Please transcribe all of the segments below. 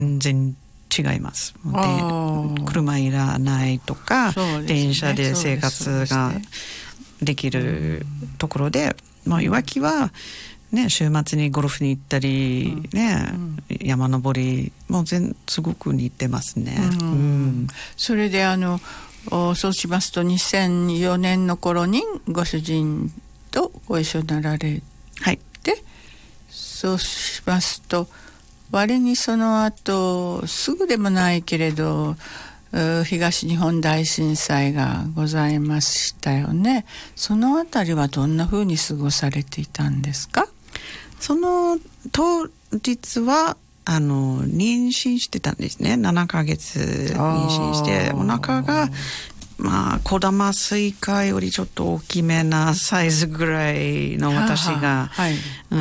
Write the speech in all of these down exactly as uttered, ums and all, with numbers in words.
全然違います。で車いらないとか、ね、電車で生活ができるところで、まあ、いわきは、ね、週末にゴルフに行ったり、うんねうん、山登りも全すごく似てますね、うんうん、 それであのそうしますとにせんよねんの頃にご主人とご一緒になられて、はい、そうしますと割にその後すぐでもないけれど東日本大震災がございましたよね。そのあたりはどんなふうに過ごされていたんですか？ その当日はあの妊娠してたんですね。ななかげつ妊娠してお腹がまあ小玉スイカよりちょっと大きめなサイズぐらいの私が、はいうん、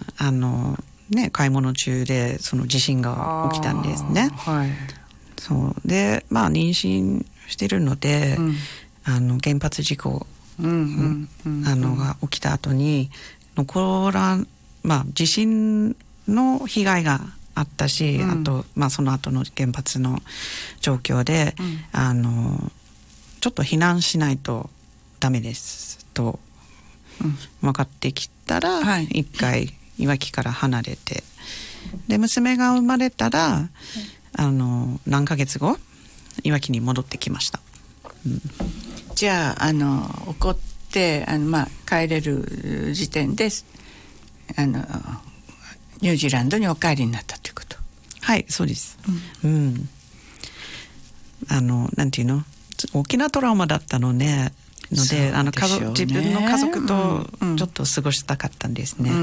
あのね、買い物中でその地震が起きたんですね、はい、そうで、まあ、妊娠してるので、うん、あの原発事故、うんうんうんうん、あのが起きた後に残らん、まあ、地震の被害があったし、うん、あと、まあ、その後の原発の状況で、うん、あのちょっと避難しないとダメですと、うん、分かってきたら、はい、一回いわきから離れてで娘が生まれたら、はい、あの何ヶ月後いわきに戻ってきました、うん、 じゃあ、あの怒ってあの、まあ、帰れる時点であのニュージーランドにお帰りになったということ？ はいそうです、うんうん、あのなんていうの大きなトラウマだったのねので、あの家族自分の家族とちょっと過ごしたかったんですね。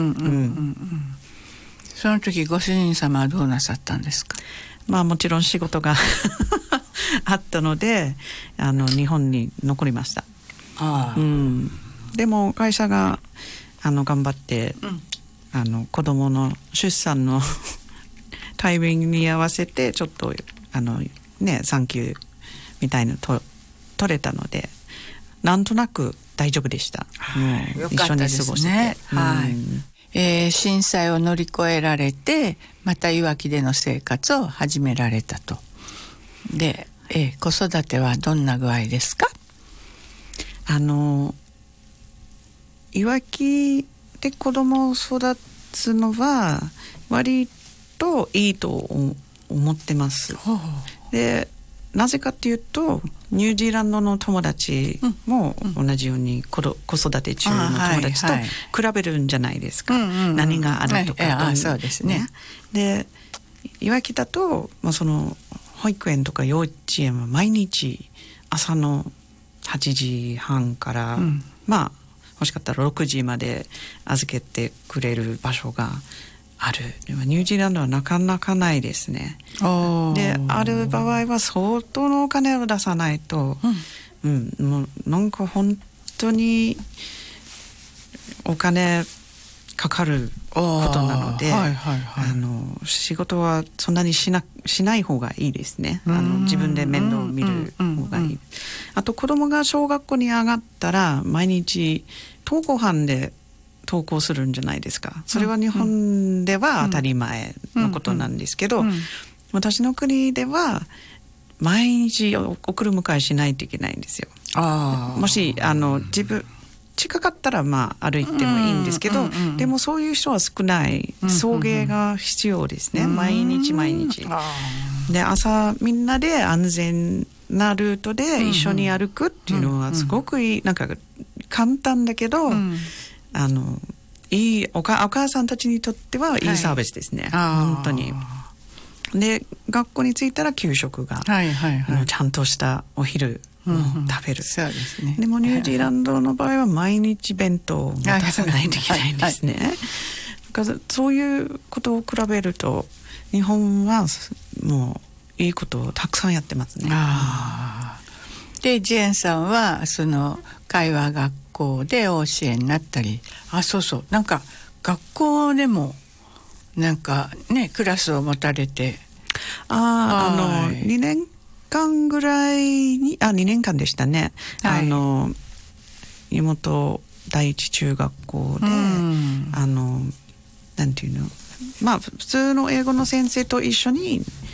その時ご主人様はどうなさったんですか？ まあもちろん仕事があったのであの日本に残りました。あ、うん、でも会社があの頑張って、うん、あの子供の出産のタイミングに合わせてちょっとあのね産休みたいなと取れたのでなんとなく大丈夫でした、はい、一緒に過ごして、ねはいうんえー、震災を乗り越えられてまたいわきでの生活を始められたと。で、えー、子育てはどんな具合ですか？ あのいわきで子供を育つのは割といいと思ってます。でなぜかっていうとニュージーランドの友達も同じように 子, 子育て中の友達と比べるんじゃないですか、はいはい、何があるとか、はいはい、 そうですね。 でいわきだと、まあ、その保育園とか幼稚園は毎日朝のはちじはんから、うん、まあ欲しかったらろくじまで預けてくれる場所がある。ニュージーランドはなかなかないですね。である場合は相当のお金を出さないと、うんうん、もうなんか本当にお金かかることなので、はいはいはい、あの仕事はそんなにしな、しない方がいいですね。あの自分で面倒を見る方がいい、うんうんうん、あと子供が小学校に上がったら毎日登校班で登校するんじゃないですか。それは日本では当たり前のことなんですけど、うんうんうん、私の国では毎日送る迎えしないといけないんですよ。あもしあの自分近かったらまあ歩いてもいいんですけど、うんうんうん、でもそういう人は少ない。送迎が必要ですね、うんうん、毎日毎日で朝みんなで安全なルートで一緒に歩くっていうのはすごくいい、なんか簡単だけど、うんあのいい お, かお母さんたちにとってはいいサービスですね、はい、本当に。で学校に着いたら給食が、はいはいはい、ちゃんとしたお昼を食べる、うんうん そうですね、でもニュージーランドの場合は毎日弁当を出さないといけないんですね、はいはいはい、だからそういうことを比べると日本はもういいことをたくさんやってますね。あでジェーンさんはその会話学校でお教えになったり、あそうそうなんか学校でもなんかねクラスを持たれて、 ああのにねんかんぐらいにあにねんかんでしたね、はい、あの妹第一中学校で、うん、あのなんていうのまあ普通の英語の先生と一緒に